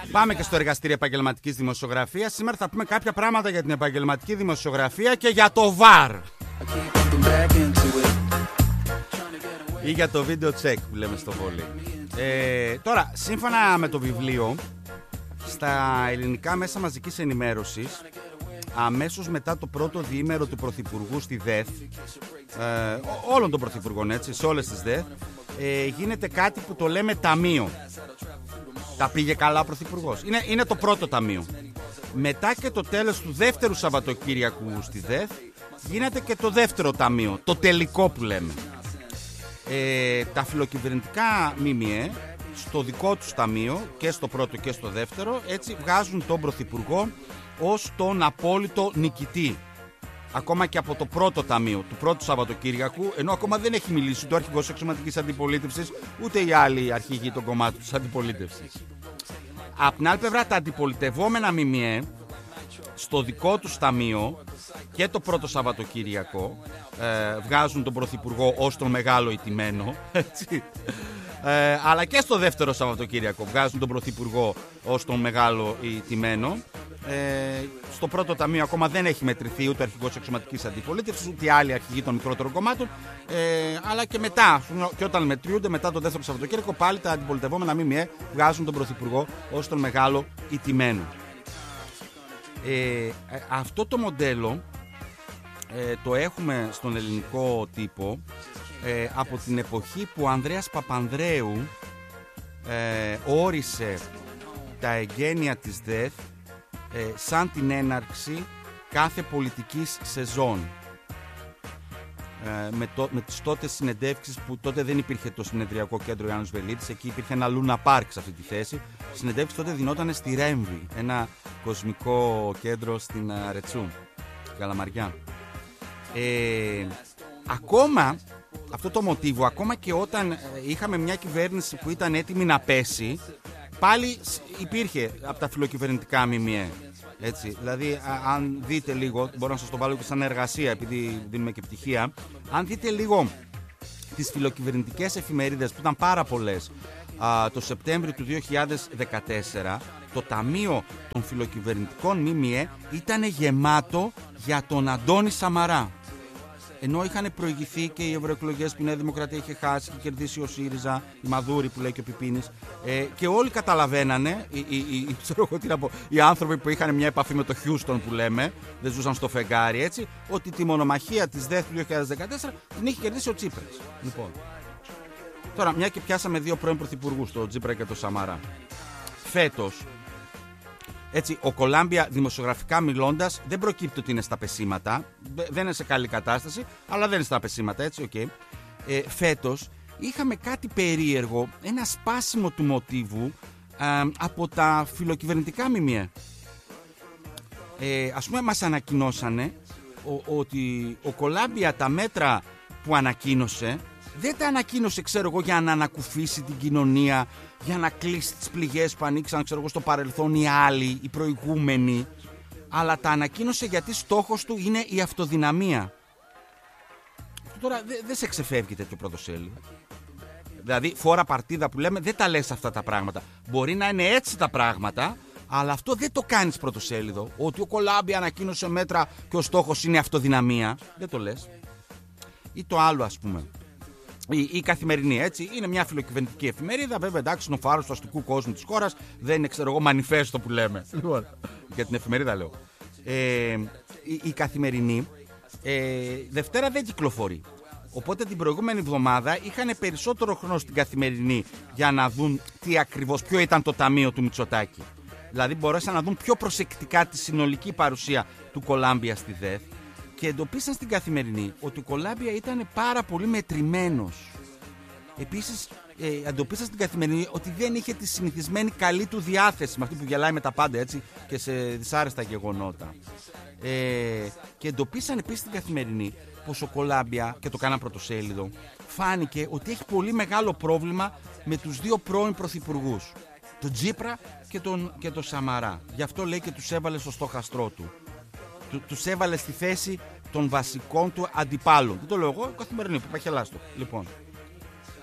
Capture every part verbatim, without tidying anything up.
Πάμε και στο εργαστήριο επαγγελματικής δημοσιογραφίας. Σήμερα θα πούμε κάποια πράγματα για την επαγγελματική δημοσιογραφία και για το βαρ. Ή για το βίντεο check που λέμε στο βόλι. Ε, τώρα, σύμφωνα με το βιβλίο, στα ελληνικά μέσα μαζικής ενημέρωσης, αμέσως μετά το πρώτο διήμερο του Πρωθυπουργού στη ΔΕΘ, ε, όλων των Πρωθυπουργών, έτσι, σε όλες τις ΔΕΘ, ε, γίνεται κάτι που το λέμε ταμείο. Τα πήγε καλά ο Πρωθυπουργός. Είναι, είναι το πρώτο ταμείο. Μετά και το τέλος του δεύτερου Σαββατοκύριακου στη ΔΕΘ, γίνεται και το δεύτερο ταμείο, το τελικό που λέμε. Ε, τα φιλοκυβερνητικά ΜΜΕ στο δικό τους ταμείο, και στο πρώτο και στο δεύτερο, έτσι βγάζουν τον Πρωθυπουργό ως τον απόλυτο νικητή. Ακόμα και από το πρώτο ταμείο του πρώτου Σαββατοκύριακου, ενώ ακόμα δεν έχει μιλήσει ούτε ο αρχηγός εξωματικής αντιπολίτευσης, ούτε οι άλλοι αρχηγοί των κομμάτων της αντιπολίτευσης. Απ' την άλλη πλευρά, τα αντιπολιτευόμενα ΜΜΕ στο δικό τους ταμείο και το πρώτο Σαββατοκύριακο ε, βγάζουν τον Πρωθυπουργό ως τον μεγάλο ηττημένο, έτσι. Ε, αλλά και στο δεύτερο Σαββατοκύριακο βγάζουν τον Πρωθυπουργό ως τον μεγάλο ηττημένο. Ε, στο πρώτο ταμείο ακόμα δεν έχει μετρηθεί ούτε ο αρχηγός εξωματικής αντιπολίτευσης ούτε οι άλλοι αρχηγοί των μικρότερων κομμάτων. Ε, αλλά και μετά, και όταν μετριούνται μετά το δεύτερο Σαββατοκύριακο, πάλι τα αντιπολιτευόμενα ΜΜΕ βγάζουν τον Πρωθυπουργό ως τον μεγάλο ηττημένο. Ε, αυτό το μοντέλο ε, το έχουμε στον ελληνικό τύπο ε, από την εποχή που ο Ανδρέας Παπανδρέου ε, όρισε τα εγγένεια της ΔΕΘ ε, σαν την έναρξη κάθε πολιτικής σεζόν. Ε, με, το, με τις τότε συνεντεύξεις που τότε δεν υπήρχε το συνεδριακό κέντρο Ιάννους Βελίτης, εκεί υπήρχε ένα Λούνα Πάρκ σε αυτή τη θέση. Οι συνεντεύξεις τότε δινόταν στη Ρέμβη, ένα κοσμικό κέντρο στην Ρετσού, Καλαμαριά. Ε, ακόμα αυτό το μοτίβο, ακόμα και όταν είχαμε μια κυβέρνηση που ήταν έτοιμη να πέσει, πάλι υπήρχε από τα φιλοκυβερνητικά ΜΜΕ. Έτσι, δηλαδή, α, αν δείτε λίγο, μπορώ να σας το βάλω και σαν εργασία, επειδή δίνουμε και πτυχία. Αν δείτε λίγο τις φιλοκυβερνητικές εφημερίδες, που ήταν πάρα πολλές, α, το Σεπτέμβριο του δύο χιλιάδες δεκατέσσερα, το Ταμείο των Φιλοκυβερνητικών ΜΜΕ ήταν γεμάτο για τον Αντώνη Σαμαρά. Ενώ είχαν προηγηθεί και οι ευρωεκλογές που η Νέα Δημοκρατία είχε χάσει και κερδίσει ο ΣΥΡΙΖΑ, η Μαδούρη που λέει και ο Πιπίνης, ε, και όλοι καταλαβαίνανε, οι, οι, οι, ξέρω εγώ τι να πω, οι άνθρωποι που είχαν μια επαφή με το Χιούστον που λέμε, δεν ζούσαν στο φεγγάρι, έτσι, ότι τη μονομαχία της ΔΕΘ του δύο χιλιάδες δεκατέσσερα την είχε κερδίσει ο Τσίπρας. Λοιπόν, τώρα μια και πιάσαμε δύο πρώην πρωθυπουργούς, τον Τσίπρα και τον Σαμαρά. Φέτος, έτσι, ο Κολάμπια δημοσιογραφικά μιλώντας δεν προκύπτει ότι είναι στα πεσήματα, δεν είναι σε καλή κατάσταση, αλλά δεν είναι στα πεσήματα, έτσι, οκ. Okay. Ε, φέτος είχαμε κάτι περίεργο, ένα σπάσιμο του μοτίβου α, από τα φιλοκυβερνητικά ΜΜΕ. Ε, ας πούμε μας ανακοινώσανε ο, ότι ο Κολάμπια τα μέτρα που ανακοίνωσε δεν τα ανακοίνωσε, ξέρω εγώ, για να ανακουφίσει την κοινωνία, για να κλείσει τις πληγές που ανοίξαν, ξέρω εγώ, στο παρελθόν οι άλλοι, οι προηγούμενοι, αλλά τα ανακοίνωσε γιατί στόχος του είναι η αυτοδυναμία. Τώρα δεν δε σε ξεφεύγει τέτοιο πρωτοσέλιδο. Δηλαδή, φόρα παρτίδα που λέμε, δεν τα λες αυτά τα πράγματα. Μπορεί να είναι έτσι τα πράγματα, αλλά αυτό δεν το κάνεις πρωτοσέλιδο. Ότι ο Κολάμπια ανακοίνωσε μέτρα και ο στόχος είναι η αυτοδυναμία. Δεν το λες. Ή το άλλο, ας πούμε. Η, η Καθημερινή, έτσι, είναι μια φιλοκυβερνητική εφημερίδα. Βέβαια, εντάξει, είναι ο φάρος του αστικού κόσμου της χώρας. Δεν είναι, ξέρω εγώ, μανιφέστο που λέμε. Λοιπόν, για την εφημερίδα λέω. Ε, η, η Καθημερινή ε, Δευτέρα δεν κυκλοφορεί. Οπότε την προηγούμενη εβδομάδα είχαν περισσότερο χρόνο στην Καθημερινή για να δουν τι ακριβώς, ποιο ήταν το ταμείο του Μητσοτάκη. Δηλαδή, μπορέσαν να δουν πιο προσεκτικά τη συνολική παρουσία του Κολάμπια στη ΔΕΘ. Και εντοπίσαν στην Καθημερινή ότι ο Κολάμπια ήταν πάρα πολύ μετρημένος. Επίσης, ε, εντοπίσαν στην Καθημερινή ότι δεν είχε τη συνηθισμένη καλή του διάθεση, με αυτή που γελάει με τα πάντα, έτσι, και σε δυσάρεστα γεγονότα. Ε, και εντοπίσαν επίσης στην Καθημερινή πως ο Κολάμπια, και το κάναν πρωτοσέλιδο, φάνηκε ότι έχει πολύ μεγάλο πρόβλημα με τους δύο πρώην πρωθυπουργούς, τον Τσίπρα και τον, και τον Σαμαρά. Γι' αυτό λέει και τους έβαλε στο στόχαστρό του. Του, τους έβαλε στη θέση των βασικών του αντιπάλων. Δεν το λέω εγώ, Καθημερινή, που πάει χελάστο. Λοιπόν,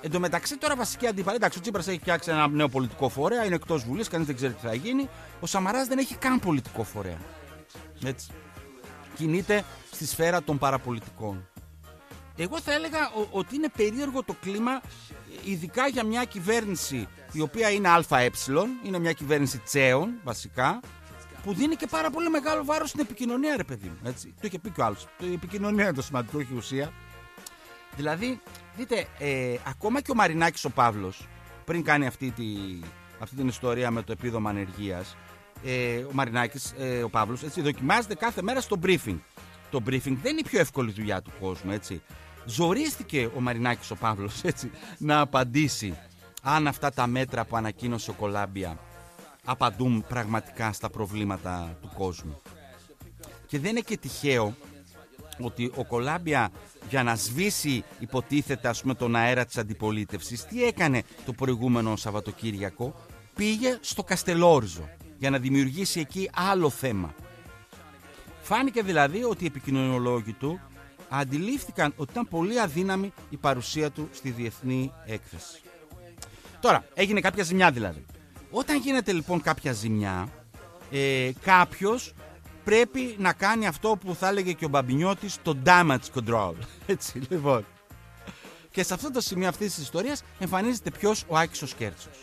Εν τω μεταξύ, τώρα βασική αντίπαλη. Εντάξει, ο Τσίπρας έχει φτιάξει ένα νέο πολιτικό φορέα, είναι εκτός Βουλής, κανείς δεν ξέρει τι θα γίνει. Ο Σαμαράς δεν έχει καν πολιτικό φορέα. Έτσι. Κινείται στη σφαίρα των παραπολιτικών. Εγώ θα έλεγα ο, ότι είναι περίεργο το κλίμα, ειδικά για μια κυβέρνηση η οποία είναι ΑΕ, είναι μια κυβέρνηση τσέων βασικά, που δίνει και πάρα πολύ μεγάλο βάρος στην επικοινωνία, ρε παιδί μου. Έτσι. Το είχε πει και ο άλλος. Η επικοινωνία είναι το σημαντικό, όχι η ουσία. Δηλαδή, δείτε, ε, ακόμα και ο Μαρινάκης ο Παύλος, πριν κάνει αυτή, τη, αυτή την ιστορία με το επίδομα ανεργίας, ε, ο Μαρινάκης, ε, ο Παύλος, έτσι, δοκιμάζεται κάθε μέρα στο briefing. Το briefing δεν είναι η πιο εύκολη δουλειά του κόσμου, έτσι. Ζορίστηκε ο Μαρινάκης ο Παύλος, έτσι, να απαντήσει αν αυτά τα μέτρα που ανακοίνωσε ο Κολάμπια απαντούν πραγματικά στα προβλήματα του κόσμου. Και δεν είναι και τυχαίο ότι ο Κολάμπια, για να σβήσει υποτίθεται, ας πούμε, τον αέρα της αντιπολίτευσης, τι έκανε το προηγούμενο Σαββατοκύριακο? Πήγε στο Καστελόριζο για να δημιουργήσει εκεί άλλο θέμα. Φάνηκε δηλαδή ότι οι επικοινωνιολόγοι του αντιλήφθηκαν ότι ήταν πολύ αδύναμη η παρουσία του στη διεθνή έκθεση. Τώρα, έγινε κάποια ζημιά δηλαδή. Όταν γίνεται λοιπόν κάποια ζημιά, ε, κάποιος πρέπει να κάνει αυτό που θα έλεγε και ο Μπαμπινιώτης, το damage control. Έτσι, λοιπόν. Και σε αυτό το σημείο αυτής της ιστορίας εμφανίζεται ποιος? Ο Άκης ο Σκέρτσος.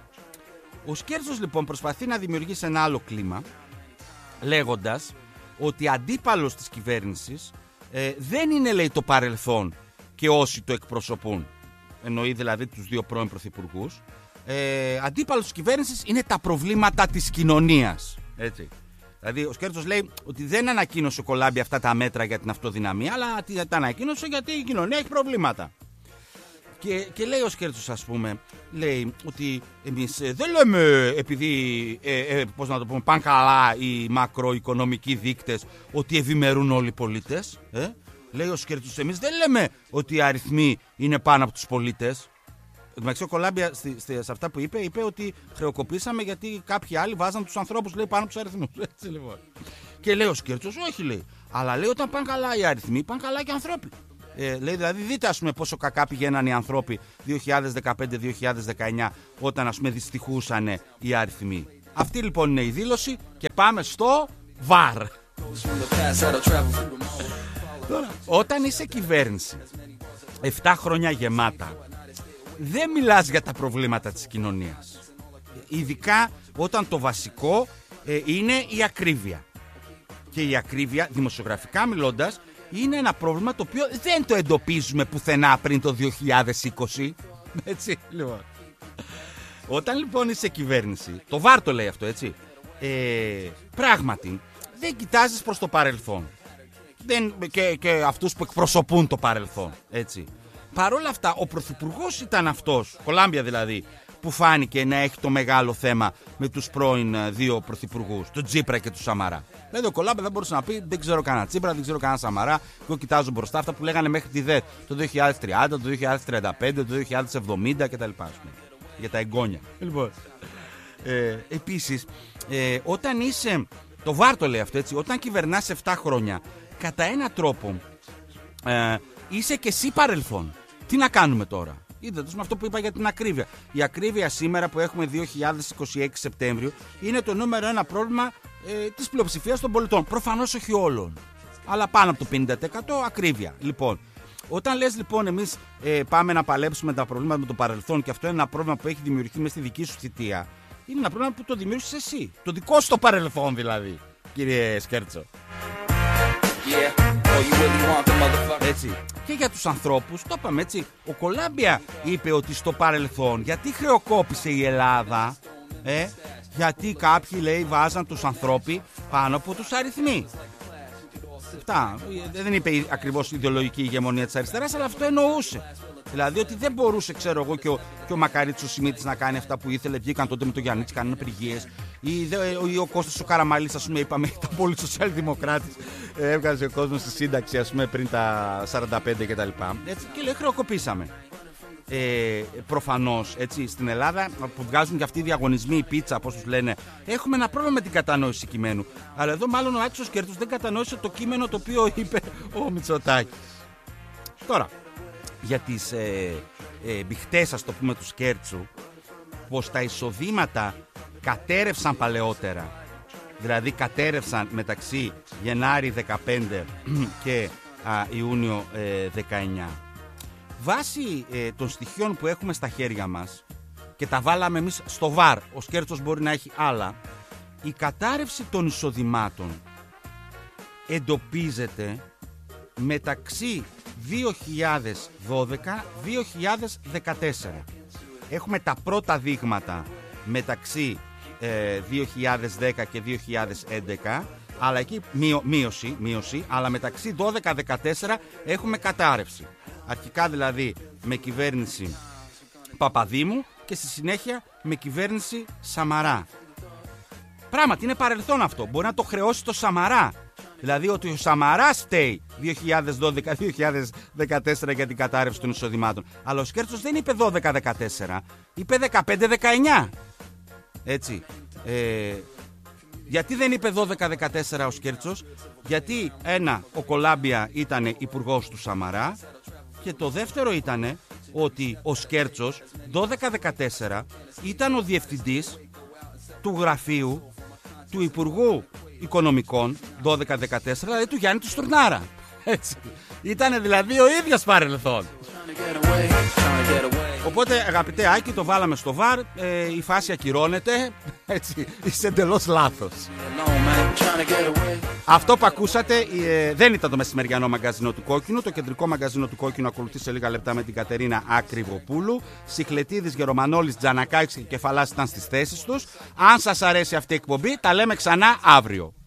Ο Σκέρτσος λοιπόν προσπαθεί να δημιουργήσει ένα άλλο κλίμα, λέγοντας ότι αντίπαλος της κυβέρνησης ε, δεν είναι, λέει, το παρελθόν και όσοι το εκπροσωπούν. Εννοεί δηλαδή τους δύο πρώην πρωθυπουργούς. Ε, αντίπαλος της κυβέρνησης είναι τα προβλήματα της κοινωνίας. Έτσι. Δηλαδή ο Σκέρτσος λέει ότι δεν ανακοίνωσε ο Κολάμπια αυτά τα μέτρα για την αυτοδυναμία, αλλά τα ανακοίνωσε γιατί η κοινωνία έχει προβλήματα. Και, και λέει ο Σκέρτσος, ας πούμε, λέει ότι εμείς ε, δεν λέμε επειδή, ε, ε, πώς να το πούμε, πάνε καλά οι μακροοικονομικοί δείκτες ότι ευημερούν όλοι οι πολίτες. Ε? Λέει ο Σκέρτσος, εμείς δεν λέμε ότι οι αριθμοί είναι πάνω από τους πολίτες. Ο Κολάμπια σε αυτά που είπε, είπε ότι χρεοκοπήσαμε γιατί κάποιοι άλλοι βάζαν τους ανθρώπους, λέει, πάνω από τους αριθμούς. Έτσι, λοιπόν. Και λέει ο Σκέρτσος, όχι, λέει, αλλά λέει όταν πάνε καλά οι αριθμοί, πάνε καλά και οι ανθρώποι. Ε, λέει, δηλαδή δείτε, ας πούμε, πόσο κακά πηγαίναν οι άνθρωποι δύο χιλιάδες δεκαπέντε δύο χιλιάδες δεκαεννιά όταν, ας πούμε, δυστυχούσαν οι αριθμοί. Αυτή λοιπόν είναι η δήλωση και πάμε στο βαρ. Τώρα, όταν είσαι κυβέρνηση επτά χρόνια γεμάτα, δεν μιλάς για τα προβλήματα της κοινωνίας. Ειδικά όταν το βασικό ε, είναι η ακρίβεια. Και η ακρίβεια, δημοσιογραφικά μιλώντας, είναι ένα πρόβλημα το οποίο δεν το εντοπίζουμε πουθενά πριν το δύο χιλιάδες είκοσι. Έτσι, λοιπόν. Όταν λοιπόν είσαι κυβέρνηση, το βάρ το λέει αυτό, έτσι. Ε, πράγματι, δεν κοιτάζεις προς το παρελθόν. Δεν, και, και αυτούς που εκπροσωπούν το παρελθόν, έτσι. Παρ' όλα αυτά, ο πρωθυπουργός ήταν αυτός, Κολάμπια δηλαδή, που φάνηκε να έχει το μεγάλο θέμα με τους πρώην δύο πρωθυπουργούς, τον Τσίπρα και τον Σαμαρά. Δηλαδή, ο Κολάμπια δεν μπορούσε να πει: δεν ξέρω κανένα Τσίπρα, δεν ξέρω κανένα Σαμαρά. Εγώ κοιτάζω μπροστά αυτά που λέγανε μέχρι τη ΔΕΘ το δύο χιλιάδες τριάντα, το δύο χιλιάδες τριάντα πέντε, το δύο χιλιάδες εβδομήντα κτλ. Για τα εγγόνια. Λοιπόν, ε, επίσης, ε, όταν είσαι. Το βάρ το λέει αυτό, έτσι. Όταν κυβερνάς επτά χρόνια, κατά έναν τρόπο ε, είσαι και εσύ παρελθόν. Τι να κάνουμε τώρα? Είδατε με αυτό που είπα για την ακρίβεια. Η ακρίβεια σήμερα που έχουμε δύο χιλιάδες είκοσι έξι Σεπτέμβριο είναι το νούμερο ένα πρόβλημα ε, της πλειοψηφίας των πολιτών. Προφανώς όχι όλων. Αλλά πάνω από το πενήντα τοις εκατό ακρίβεια. Λοιπόν, όταν λες λοιπόν εμείς ε, πάμε να παλέψουμε τα προβλήματα με το παρελθόν και αυτό είναι ένα πρόβλημα που έχει δημιουργηθεί μέσα στη δική σου θητεία, είναι ένα πρόβλημα που το δημιούργησες εσύ. Το δικό σου το παρελθόν δηλαδή, κύριε Σκέρτσο. Yeah. Oh, you really want the έτσι. Και για τους ανθρώπους, το είπαμε έτσι, ο Κολάμπια είπε ότι στο παρελθόν, γιατί χρεοκόπησε η Ελλάδα, ε, γιατί κάποιοι, λέει, βάζαν τους ανθρώποι πάνω από τους αριθμοί. Αυτά, δεν είπε ακριβώς ιδεολογική ηγεμονία της αριστεράς, αλλά αυτό εννοούσε. Δηλαδή ότι δεν μπορούσε, ξέρω εγώ, και ο, και ο Μακαρίτσος Σιμίτης να κάνει αυτά που ήθελε. Βγήκαν τότε με τον Γιάννη, κάνουν απεργίες. Ή, ή ο Κώστας ο Καραμαλής, ας πούμε, είπαμε, ήταν πολύ σοσιαλδημοκράτης. Έβγαζε ο κόσμος στη σύνταξη, ας πούμε, πριν τα σαράντα πέντε κτλ. Έτσι, και λέει, χρεοκοπήσαμε. Ε, προφανώς, έτσι, στην Ελλάδα που βγάζουν και αυτοί οι διαγωνισμοί, η πίτσα, πώς τους λένε, έχουμε ένα πρόβλημα με την κατανόηση κειμένου. Αλλά εδώ, μάλλον, ο Άκης ο Σκέρτσος δεν κατανόησε το κείμενο το οποίο είπε ο Μητσοτάκης. Τώρα. Για τις, ε, ε, μπιχτές, ας το πούμε, του Σκέρτσου, πως τα εισοδήματα κατέρευσαν παλαιότερα. Δηλαδή κατέρευσαν μεταξύ Γενάρη δεκαπέντε και α, Ιούνιο ε, δεκαεννιά. Βάσει ε, των στοιχείων που έχουμε στα χέρια μας και τα βάλαμε εμείς στο βαρ, ο Σκέρτσος μπορεί να έχει άλλα, η κατάρρευση των εισοδημάτων εντοπίζεται μεταξύ δύο χιλιάδες δώδεκα με δύο χιλιάδες δεκατέσσερα. Έχουμε τα πρώτα δείγματα μεταξύ ε, δύο χιλιάδες δέκα και δύο χιλιάδες έντεκα, αλλά εκεί μείω, μείωση, μείωση, αλλά μεταξύ δώδεκα δεκατέσσερα έχουμε κατάρρευση. Αρχικά δηλαδή με κυβέρνηση Παπαδήμου και στη συνέχεια με κυβέρνηση Σαμαρά. Πράγματι είναι παρελθόν αυτό. Μπορεί να το χρεώσει το Σαμαρά. Δηλαδή ότι ο Σαμαράς φταίει δύο χιλιάδες δώδεκα δύο χιλιάδες δεκατέσσερα για την κατάρρευση των εισοδημάτων. Αλλά ο Σκέρτσος δεν είπε δώδεκα δεκατέσσερα, είπε δεκαπέντε δεκαεννιά. Έτσι. Ε, γιατί δεν είπε δώδεκα δεκατέσσερα ο Σκέρτσος? Γιατί ένα, ο Κολάμπια ήταν υπουργός του Σαμαρά, και το δεύτερο ήταν ότι ο Σκέρτσος δώδεκα δεκατέσσερα ήταν ο διευθυντής του γραφείου του Υπουργού Οικονομικών δώδεκα δεκατέσσερα, δηλαδή του Γιάννη του Στουρνάρα. Έτσι. Ήτανε δηλαδή ο ίδιος παρελθόν. Οπότε αγαπητέ Άκη, το βάλαμε στο βαρ, ε, η φάση ακυρώνεται. Έτσι, είσαι εντελώς λάθος. Αυτό που ακούσατε ε, δεν ήταν το μεσημεριανό μαγκαζίνο του Κόκκινου. Το κεντρικό μαγκαζίνο του Κόκκινου ακολουθεί σε λίγα λεπτά με την Κατερίνα Ακριβοπούλου. Σιχλετίδης, Γερομανόλης, Τζανακάκης και Κεφαλάς ήταν στις θέσεις τους. Αν σας αρέσει αυτή η εκπομπή, τα λέμε ξανά αύριο.